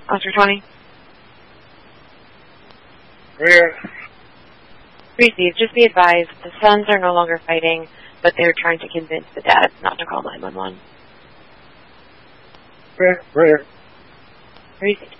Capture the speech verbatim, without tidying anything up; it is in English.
Oscar twenty. Where? Receive. Just be advised, the Sons are no longer fighting, but they're trying to convince the dads not to call nine one one. Where? Where? Receive.